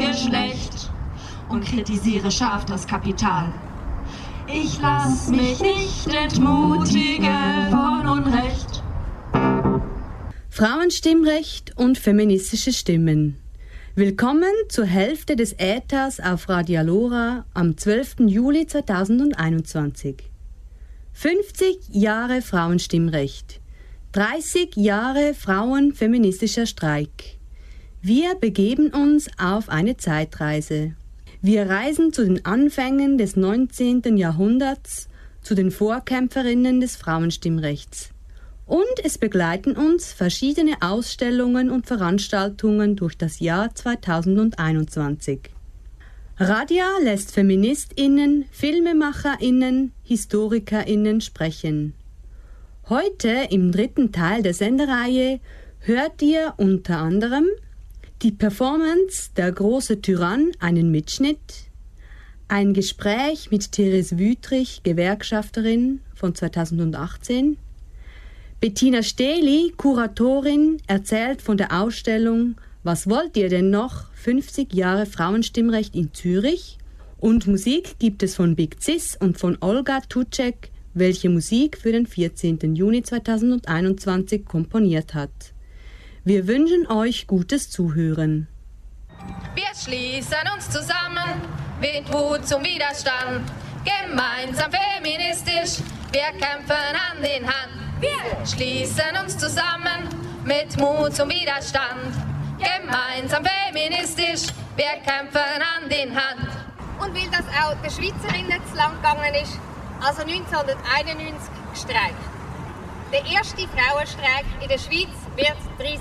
Geschlecht und kritisiere scharf das Kapital. Ich lass mich nicht entmutigen von Unrecht. Frauenstimmrecht und feministische Stimmen. Willkommen zur Hälfte des Äthers auf Radio Alora am 12. Juli 2021. 50 Jahre Frauenstimmrecht. 30 Jahre frauenfeministischer Streik. Wir begeben uns auf eine Zeitreise. Wir reisen zu den Anfängen des 19. Jahrhunderts, zu den Vorkämpferinnen des Frauenstimmrechts. Und es begleiten uns verschiedene Ausstellungen und Veranstaltungen durch das Jahr 2021. Radia lässt FeministInnen, FilmemacherInnen, HistorikerInnen sprechen. Heute im 3. Teil der Sendereihe hört ihr unter anderem die Performance Der große Tyrann, einen Mitschnitt, ein Gespräch mit Therese Wüthrich, Gewerkschafterin von 2018, Bettina Stehli, Kuratorin, erzählt von der Ausstellung Was wollt ihr denn noch? 50 Jahre Frauenstimmrecht in Zürich, und Musik gibt es von Big Cis und von Olga Tucek, welche Musik für den 14. Juni 2021 komponiert hat. Wir wünschen euch gutes Zuhören. Wir schließen uns zusammen mit Mut zum Widerstand. Gemeinsam feministisch, wir kämpfen Hand in Hand. Wir schließen uns zusammen mit Mut zum Widerstand. Gemeinsam feministisch, wir kämpfen Hand in Hand. Und weil das auch der Schweizerinnen zu lang gegangen ist, also 1991 gestreikt. Der erste Frauenstreik in der Schweiz wird 30.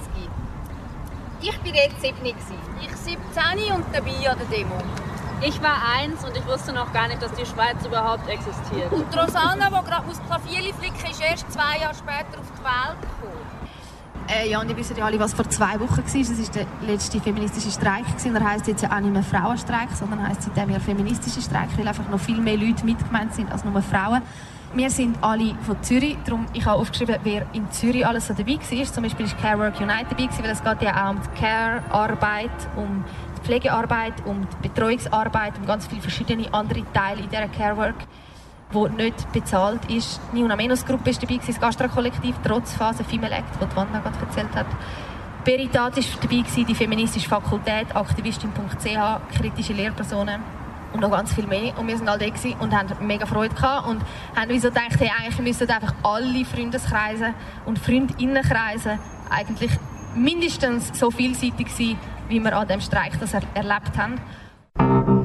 Ich war dort 7. Ich 17 und dabei an der Demo. Ich war 1 und ich wusste noch gar nicht, dass die Schweiz überhaupt existiert. Und Rosanna, die gerade Klavier flicken, ist erst 2 Jahre später auf die Welt gekommen. Ja, und ihr wisst ja alle, was vor 2 Wochen war. Das war der letzte feministische Streik. Er heisst jetzt ja auch nicht mehr Frauenstreik, sondern heisst seitdem ja feministischer Streik, weil einfach noch viel mehr Leute mitgemeint sind als nur Frauen. Wir sind alle von Zürich, darum ich habe aufgeschrieben, wer in Zürich alles so dabei war. Zum Beispiel war Care Work United dabei, weil es geht ja auch um die Care-Arbeit, um die Pflegearbeit, um die Betreuungsarbeit, um ganz viele verschiedene andere Teile in dieser Care Work, die nicht bezahlt ist. Die Niuna Menos Gruppe war dabei, das Gastra-Kollektiv, trotz Phase Female Act, das Wanda gerade erzählt hat. Veritat war dabei, die feministische Fakultät, Aktivistin.ch, kritische Lehrpersonen. Und noch ganz viel mehr. Und wir waren alle da und haben mega Freude gehabt und haben uns so gedacht, hey, eigentlich müssten einfach alle Freundeskreise und Freundinnenkreise eigentlich mindestens so vielseitig sein, wie wir an diesem Streik das erlebt haben.